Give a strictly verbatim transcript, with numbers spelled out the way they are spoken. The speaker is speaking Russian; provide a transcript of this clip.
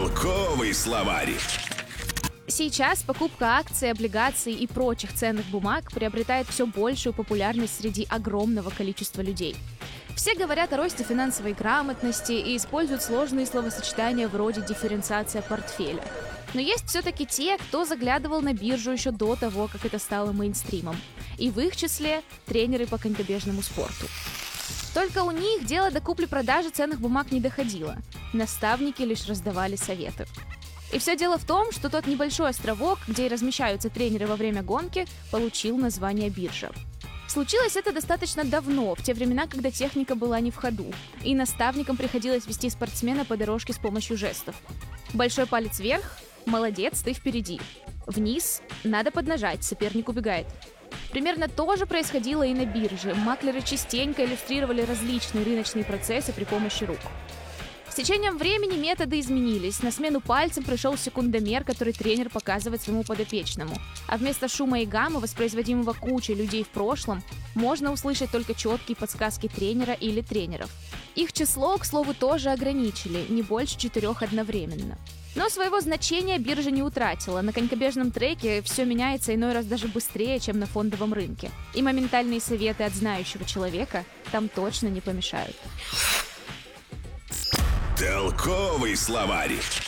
Толковый словарь. Сейчас покупка акций, облигаций и прочих ценных бумаг приобретает все большую популярность среди огромного количества людей. Все говорят о росте финансовой грамотности и используют сложные словосочетания вроде дифференциация портфеля. Но есть все-таки те, кто заглядывал на биржу еще до того, как это стало мейнстримом. И в их числе тренеры по конькобежному спорту. Только у них дело до купли-продажи ценных бумаг не доходило. Наставники лишь раздавали советы. И все дело в том, что тот небольшой островок, где и размещаются тренеры во время гонки, получил название биржа. Случилось это достаточно давно, в те времена, когда техника была не в ходу, и наставникам приходилось вести спортсмена по дорожке с помощью жестов. Большой палец вверх – молодец, ты впереди. Вниз – надо поднажать, соперник убегает. Примерно то же происходило и на бирже. Маклеры частенько иллюстрировали различные рыночные процессы при помощи рук. С течением времени методы изменились. На смену пальцам пришел секундомер, который тренер показывает своему подопечному. А вместо шума и гамма, воспроизводимого кучей людей в прошлом, можно услышать только четкие подсказки тренера или тренеров. Их число, к слову, тоже ограничили, не больше четырех одновременно. Но своего значения биржа не утратила. На конькобежном треке все меняется иной раз даже быстрее, чем на фондовом рынке. И моментальные советы от знающего человека там точно не помешают. Толковый словарь.